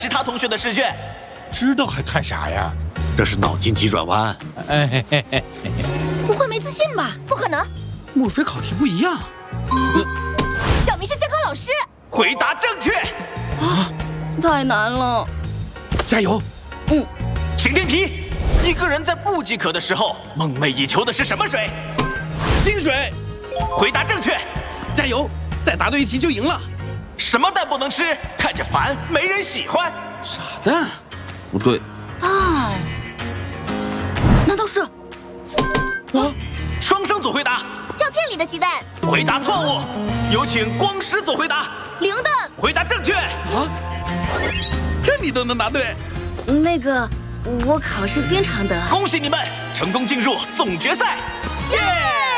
其他同学的试卷。 知道还看啥呀？ 这是脑筋急转弯。 不会没自信吧？不可能！ 莫非考题不一样？ 小明是监考老师。 回答正确。 啊，太难了。 加油！ 请听题：一个人在不饥渴的时候，梦寐以求的是什么水？ 薪水。 回答正确。 加油！再答对一题就赢了。 什么蛋不能吃？看着烦，没人喜欢。 傻蛋。不对。 蛋？难道是？ 双生组回答。 照片里的鸡蛋。 回答错误。有请光师组回答。 铃铛。 回答正确。 这你都能答对？ 那个，我考试经常得。 恭喜你们成功进入总决赛。 耶！